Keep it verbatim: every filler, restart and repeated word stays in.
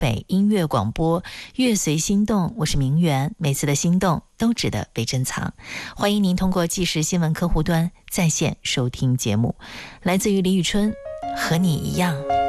北音乐广播，乐随心动，我是明媛，每次的心动都值得被珍藏。欢迎您通过即时新闻客户端在线收听节目，来自于李宇春，和你一样。